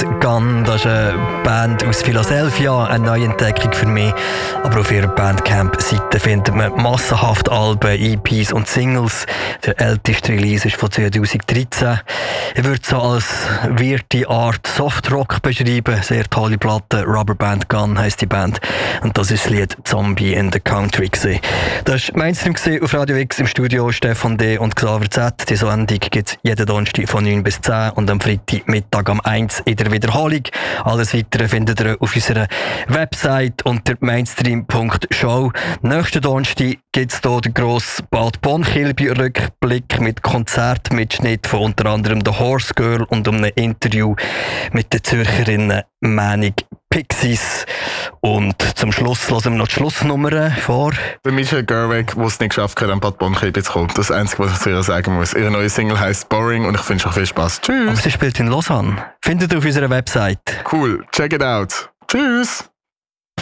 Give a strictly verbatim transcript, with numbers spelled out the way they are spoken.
Gun, das ist eine Band aus Philadelphia, eine Neuentdeckung für mich. Aber auf ihrer Bandcamp-Seite findet man massenhaft Alben, E Ps und Singles. Der älteste Release ist von zwanzig dreizehn. Ich würde es so als weirde Art Softrock beschreiben. Sehr tolle Platte. Rubber Band Gun heisst die Band. Und das ist das Lied Zombie in the Country gewesen. Das war Mainstream auf Radio X, im Studio Stefan D. und Xaver Z. Die Sendung gibt es jeden Donnerstag von neun bis zehn und am Freitag Mittag um eins in der Wiederholung. Alles Weitere findet ihr auf unserer Website unter mainstream punkt show. Nächsten Donnerstag gibt es hier den grossen Bad Bonn-Kilby-Rückblick mit Konzertmitschnitt von unter anderem The Horse Girl und um ein Interview mit den Zürcherinnen Manic Pixies. Und zum Schluss hören wir noch die Schlussnummern vor. Der Michel Gerweg, der es nicht geschafft hat, an Bad Bonn-Kilby zu kommen. Das Einzige, was ich zu ihr sagen muss. Ihre neue Single heisst Boring und ich wünsche euch viel Spass. Tschüss! Aber sie spielt in Lausanne. Findet ihr auf unserer Website. Cool, check it out. Tschüss!